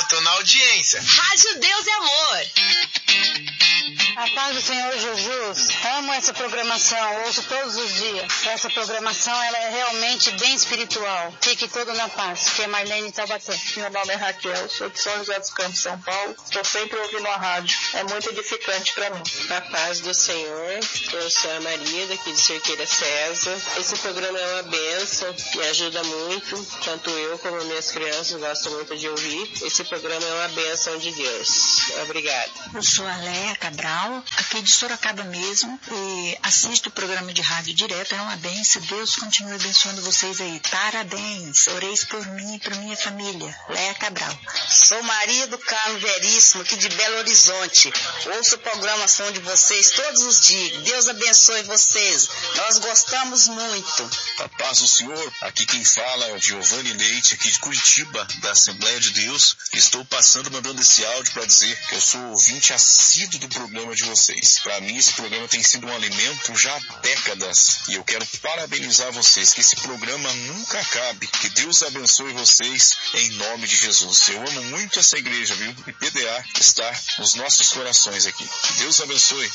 tô na audiência. Rádio Deus é Amor. A paz do Senhor Jesus. Amo essa programação, ouço todos os dias. Essa programação, ela é realmente bem espiritual. Fique todo na paz, que é Marlene Taubaté. Meu nome é Raquel, sou de São José dos Campos, São Paulo. Estou sempre ouvindo a rádio. É muito edificante para mim. A paz do Senhor. Eu sou a Maria, daqui de Cerqueira César. Esse programa é uma bênção, me ajuda muito. Tanto eu como minhas crianças gostam muito de ouvir. Esse programa é uma bênção de Deus. Obrigada. Eu sou a Léa Cabral, aqui de Sorocaba mesmo, e assisto o programa de rádio direto, é uma bênção. Deus continue abençoando vocês aí. Parabéns. Oreis por mim e por minha família. Léa Cabral. Sou Maria do Carmo Veríssimo, aqui de Belo Horizonte. Ouço a programação de vocês todos os dias. Deus abençoe vocês. Nós gostamos muito. A paz do Senhor. Aqui quem fala é o Giovanni Leite, aqui de Curitiba, da Assembleia de Deus. Estou mandando esse áudio para dizer que eu sou ouvinte assíduo do programa de vocês. Para mim, esse programa tem sido um alimento já há décadas. E eu quero parabenizar vocês, que esse programa nunca acabe. Que Deus abençoe vocês em nome de Jesus. Eu amo muito essa igreja, viu? E PDA está nos nossos corações aqui. Que Deus abençoe.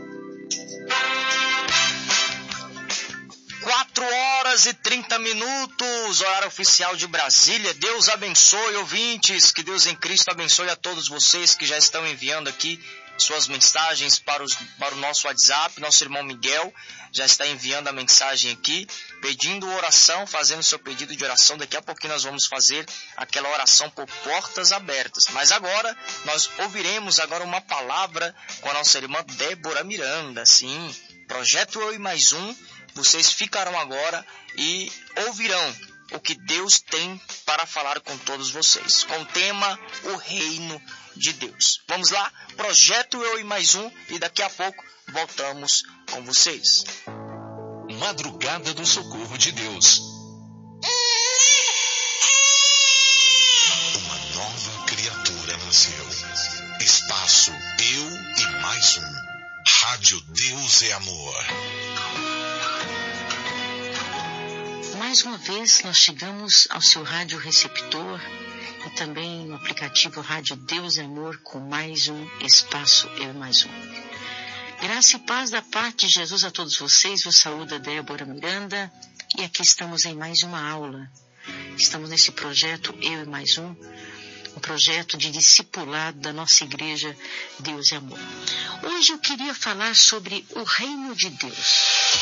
4h30, horário oficial de Brasília. Deus abençoe, ouvintes. Que Deus em Cristo abençoe a todos vocês que já estão enviando aqui suas mensagens para o nosso WhatsApp. Nosso irmão Miguel já está enviando a mensagem aqui, pedindo oração, fazendo seu pedido de oração. Daqui a pouquinho nós vamos fazer aquela oração por portas abertas. Mas agora, nós ouviremos agora uma palavra com a nossa irmã Débora Miranda. Sim, Projeto Eu e Mais Um. Vocês ficarão agora e ouvirão o que Deus tem para falar com todos vocês, com o tema O Reino de Deus. Vamos lá, Projeto Eu e Mais Um, e daqui a pouco voltamos com vocês. Madrugada do Socorro de Deus. Uma nova criatura nasceu. Espaço Eu e Mais Um. Rádio Deus é Amor. Mais uma vez nós chegamos ao seu rádio receptor e também no aplicativo Rádio Deus é Amor com mais um Espaço Eu e Mais Um. Graça e paz da parte de Jesus a todos vocês. Vos saúda Débora Miranda e aqui estamos em mais uma aula. Estamos nesse projeto Eu e Mais Um projeto de discipulado da nossa igreja Deus é Amor. Hoje eu queria falar sobre o reino de Deus.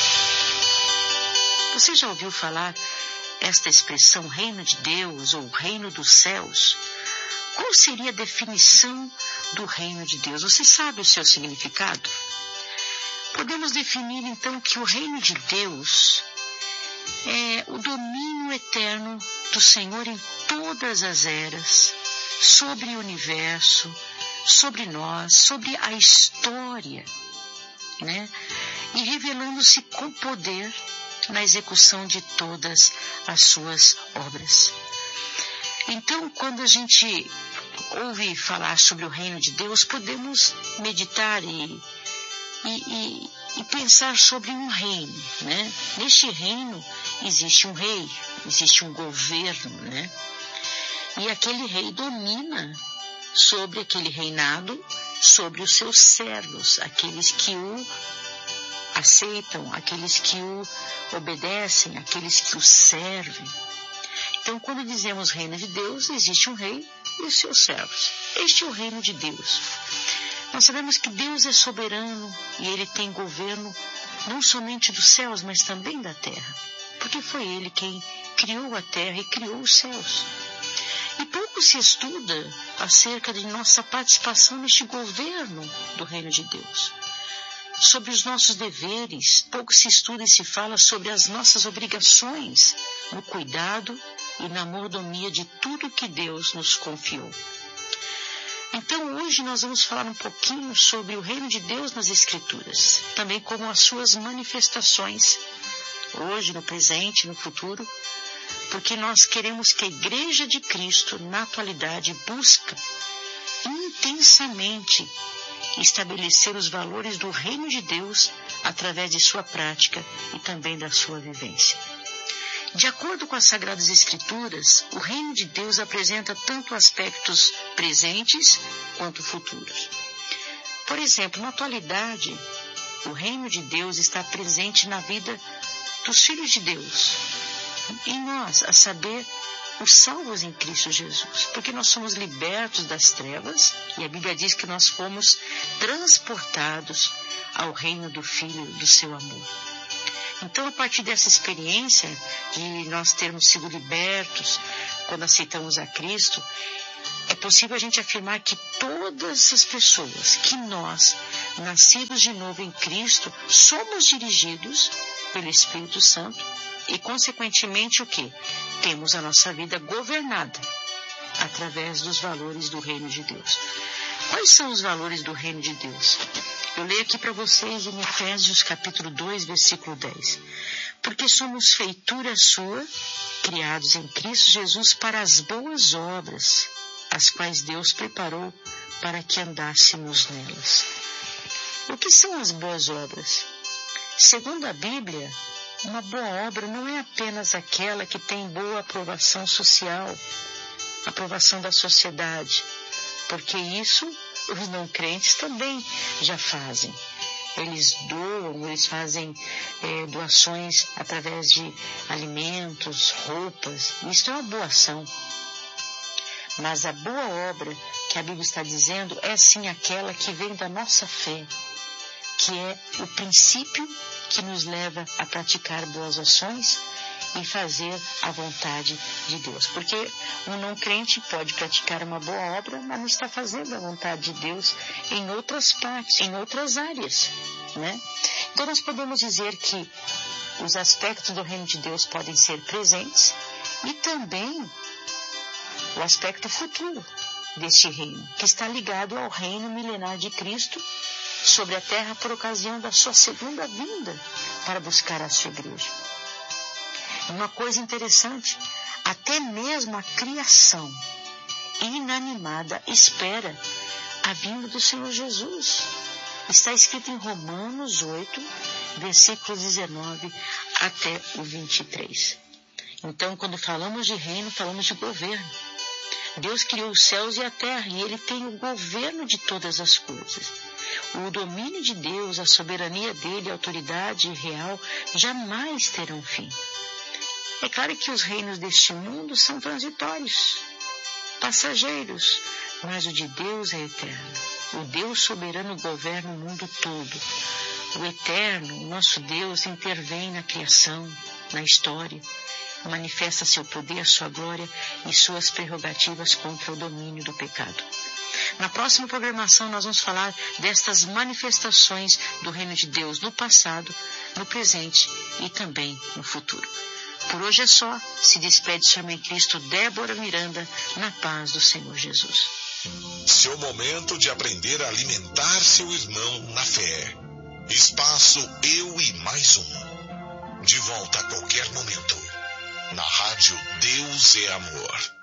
Você já ouviu falar esta expressão reino de Deus ou reino dos céus? Qual seria a definição do reino de Deus? Você sabe o seu significado? Podemos definir então que o reino de Deus é o domínio eterno do Senhor em todas as eras, sobre o universo, sobre nós, sobre a história, né? E revelando-se com poder na execução de todas as suas obras. Então, quando a gente ouve falar sobre o reino de Deus, podemos meditar e pensar sobre um reino, né? Neste reino existe um rei, existe um governo, né? E aquele rei domina sobre aquele reinado, sobre os seus servos, aqueles que o aceitam, aqueles que o obedecem, aqueles que o servem. Então, quando dizemos reino de Deus, existe um rei e os seus servos. Este é o reino de Deus. Nós sabemos que Deus é soberano e Ele tem governo não somente dos céus, mas também da terra. Porque foi Ele quem criou a terra e criou os céus. E pouco se estuda acerca de nossa participação neste governo do reino de Deus. Sobre os nossos deveres, pouco se estuda e se fala sobre as nossas obrigações no cuidado e na mordomia de tudo que Deus nos confiou. Então, hoje nós vamos falar um pouquinho sobre o reino de Deus nas Escrituras, também como as suas manifestações, hoje, no presente, no futuro, porque nós queremos que a Igreja de Cristo, na atualidade, busca intensamente estabelecer os valores do reino de Deus através de sua prática e também da sua vivência. De acordo com as Sagradas Escrituras, o reino de Deus apresenta tanto aspectos presentes quanto futuros. Por exemplo, na atualidade, o reino de Deus está presente na vida dos filhos de Deus, em nós, a saber, os salvos em Cristo Jesus, porque nós somos libertos das trevas e a Bíblia diz que nós fomos transportados ao reino do Filho do seu amor. Então, a partir dessa experiência de nós termos sido libertos quando aceitamos a Cristo, é possível a gente afirmar que todas as pessoas, que nós, nascidos de novo em Cristo, somos dirigidos pelo Espírito Santo e, consequentemente, o quê? Temos a nossa vida governada através dos valores do reino de Deus. Quais são os valores do reino de Deus? Eu leio aqui para vocês em Efésios capítulo 2, versículo 10. Porque somos feitura sua, criados em Cristo Jesus para as boas obras, as quais Deus preparou para que andássemos nelas. O que são as boas obras? Segundo a Bíblia, uma boa obra não é apenas aquela que tem boa aprovação social, aprovação da sociedade, porque isso os não crentes também já fazem. Eles doam, eles fazem doações através de alimentos, roupas. Isso é uma boa ação. Mas a boa obra que a Bíblia está dizendo é sim aquela que vem da nossa fé, que é o princípio que nos leva a praticar boas ações e fazer a vontade de Deus. Porque um não crente pode praticar uma boa obra, mas não está fazendo a vontade de Deus em outras partes, em outras áreas, né? Então nós podemos dizer que os aspectos do reino de Deus podem ser presentes e também o aspecto futuro deste reino, que está ligado ao reino milenar de Cristo sobre a terra por ocasião da sua segunda vinda para buscar a sua igreja. Uma coisa interessante, até mesmo a criação inanimada espera a vinda do Senhor Jesus. Está escrito em Romanos 8, versículos 19 até o 23. Então, quando falamos de reino, falamos de governo. Deus criou os céus e a terra e Ele tem o governo de todas as coisas. O domínio de Deus, a soberania dEle, a autoridade real, jamais terão fim. É claro que os reinos deste mundo são transitórios, passageiros, mas o de Deus é eterno. O Deus soberano governa o mundo todo. O eterno, o nosso Deus, intervém na criação, na história, manifesta seu poder, sua glória e suas prerrogativas contra o domínio do pecado. Na próxima programação nós vamos falar destas manifestações do reino de Deus no passado, no presente e também no futuro. Por hoje é só. Se despede sua irmã em Cristo, Débora Miranda, na paz do Senhor Jesus. Seu momento de aprender a alimentar seu irmão na fé. Espaço Eu e Mais Um. De volta a qualquer momento. Na rádio Deus é Amor.